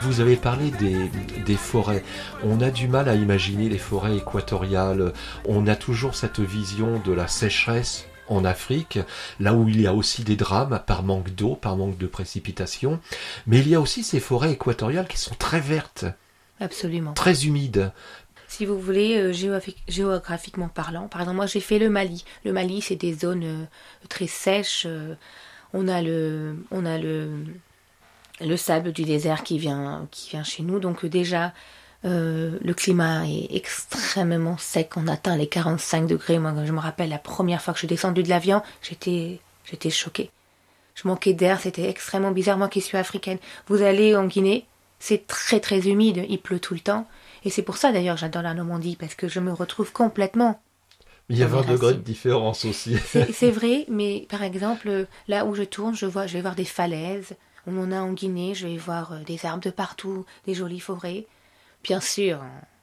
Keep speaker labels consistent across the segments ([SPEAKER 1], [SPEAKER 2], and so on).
[SPEAKER 1] Vous avez parlé des forêts. On a du mal à imaginer les forêts équatoriales. On a toujours cette vision de la sécheresse en Afrique, là où il y a aussi des drames par manque d'eau, par manque de précipitations. Mais il y a aussi ces forêts équatoriales qui sont très vertes.
[SPEAKER 2] Absolument.
[SPEAKER 1] Très humides.
[SPEAKER 2] Si vous voulez, géographiquement parlant, par exemple, moi j'ai fait le Mali. Le Mali, c'est des zones très sèches. On a le sable du désert qui vient chez nous. Donc déjà, le climat est extrêmement sec. On atteint les 45 degrés. Moi, je me rappelle la première fois que je suis descendue de l'avion, j'étais choquée. Je manquais d'air, c'était extrêmement bizarre. Moi qui suis africaine, vous allez en Guinée, c'est très très humide, il pleut tout le temps. Et c'est pour ça d'ailleurs j'adore la Normandie, parce que je me retrouve complètement.
[SPEAKER 1] Il y a 20 degrés de différence aussi.
[SPEAKER 2] C'est vrai, mais par exemple, là où je tourne, je vais voir des falaises. On en a en Guinée, je vais voir des arbres de partout, des jolies forêts. Bien sûr,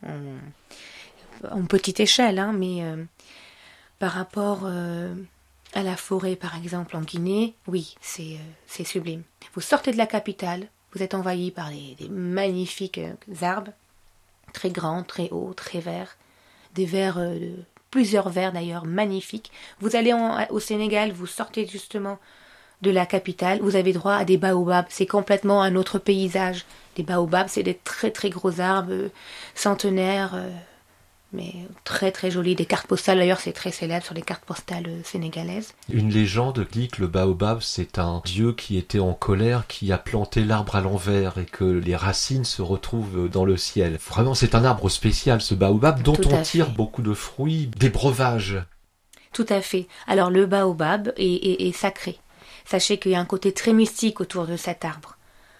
[SPEAKER 2] en petite échelle, hein, mais par rapport à la forêt, par exemple, en Guinée, oui, c'est sublime. Vous sortez de la capitale, vous êtes envahi par des magnifiques arbres, très grands, très hauts, très verts, des verts, plusieurs verts d'ailleurs, magnifiques. Vous allez au Sénégal, vous sortez justement de la capitale, vous avez droit à des baobabs, c'est complètement un autre paysage. Les baobabs, c'est des très très gros arbres centenaires, mais très très jolis. Des cartes postales, d'ailleurs, c'est très célèbre sur les cartes postales sénégalaises.
[SPEAKER 1] Une légende dit que le baobab, c'est un dieu qui était en colère, qui a planté l'arbre à l'envers et que les racines se retrouvent dans le ciel. Vraiment, c'est un arbre spécial, ce baobab, dont on tire beaucoup de fruits, des breuvages.
[SPEAKER 2] Tout à fait. Alors, le baobab est sacré. Sachez qu'il y a un côté très mystique autour de cet arbre.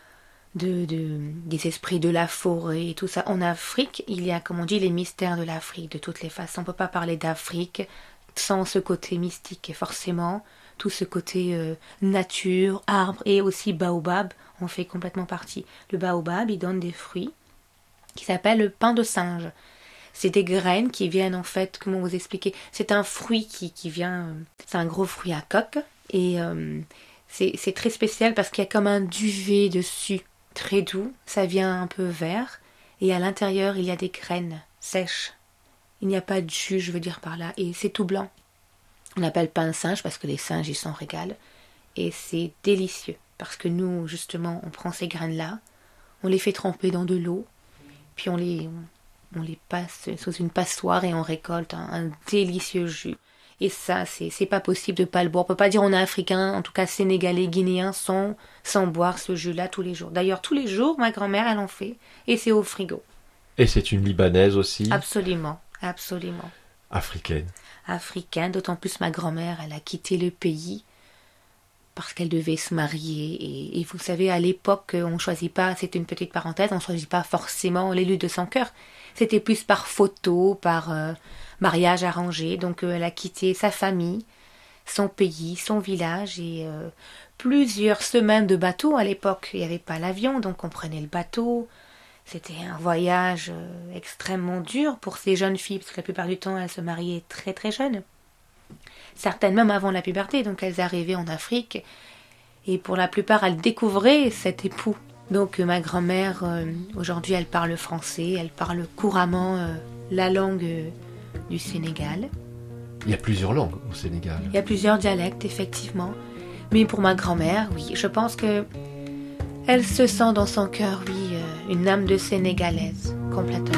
[SPEAKER 2] Des esprits de la forêt et tout ça. En Afrique, il y a, comme on dit, les mystères de l'Afrique, de toutes les façons. On ne peut pas parler d'Afrique sans ce côté mystique. Et forcément, tout ce côté nature, arbre et aussi baobab en fait complètement partie. Le baobab, il donne des fruits qui s'appellent le pain de singe. C'est des graines qui viennent en fait, comment vous expliquer? C'est un fruit qui vient... c'est un gros fruit à coque. Et c'est très spécial parce qu'il y a comme un duvet dessus. Très doux, ça vient un peu vert, et à l'intérieur il y a des graines sèches. Il n'y a pas de jus, je veux dire par là, et c'est tout blanc. On appelle pain de singe parce que les singes ils s'en régalent, et c'est délicieux, parce que nous justement on prend ces graines-là, on les fait tremper dans de l'eau, puis on les passe sous une passoire et on récolte un délicieux jus. Et ça, c'est pas possible de pas le boire. On peut pas dire on est africain, en tout cas sénégalais, guinéen, sans boire ce jus-là tous les jours. D'ailleurs, tous les jours, ma grand-mère, elle en fait. Et c'est au frigo.
[SPEAKER 1] Et c'est une Libanaise aussi?
[SPEAKER 2] Absolument, absolument.
[SPEAKER 1] Africaine.
[SPEAKER 2] Africaine, d'autant plus ma grand-mère, elle a quitté le pays parce qu'elle devait se marier. Et vous savez, à l'époque, on choisit pas, c'est une petite parenthèse, on choisit pas forcément l'élu de son cœur. C'était plus par photo, par... mariage arrangé, donc elle a quitté sa famille, son pays, son village et plusieurs semaines de bateau à l'époque. Il n'y avait pas l'avion, donc on prenait le bateau. C'était un voyage extrêmement dur pour ces jeunes filles, parce que la plupart du temps elles se mariaient très très jeunes. Certaines même avant la puberté, donc elles arrivaient en Afrique et pour la plupart elles découvraient cet époux. Donc ma grand-mère, aujourd'hui elle parle français, elle parle couramment la langue... du Sénégal.
[SPEAKER 1] Il y a plusieurs langues au Sénégal.
[SPEAKER 2] Il y a plusieurs dialectes, effectivement. Mais pour ma grand-mère, oui, je pense que elle se sent dans son cœur, oui, une âme de Sénégalaise, complètement.